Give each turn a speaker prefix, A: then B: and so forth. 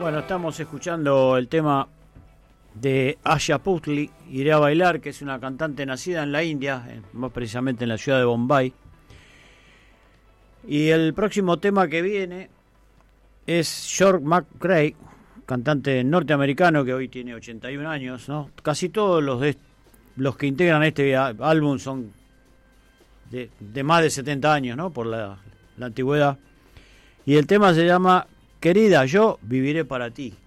A: Bueno, estamos escuchando el tema de Asha Puthli, Iré a bailar, que es una cantante nacida en la India, más precisamente en la ciudad de Bombay. Y el próximo tema que viene es George McRae, cantante norteamericano que hoy tiene 81 años, ¿no? Casi todos los que integran este álbum son de más de 70 años, ¿no? Por la antigüedad. Y el tema se llama Querida, yo viviré para ti.